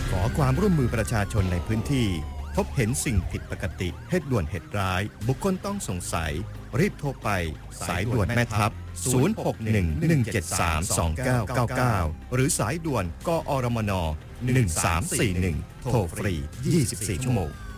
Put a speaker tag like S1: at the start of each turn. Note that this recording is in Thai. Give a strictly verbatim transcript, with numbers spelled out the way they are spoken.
S1: ขอความร่วมมือประชาชนในพื้นที่พบเห็นสิ่งผิดปกติเหตุด่วนเหตุร้ายบุคคลต้องสงสัยรีบโทรไปสายด่วนแม่ทัพศูนย์ หก หนึ่ง หนึ่ง เจ็ด สาม สอง เก้า เก้า เก้าหรือสายด่วนกอรมนหนึ่ง สาม สี่ หนึ่งโทรฟรียี่สิบสี่ชั่วโมง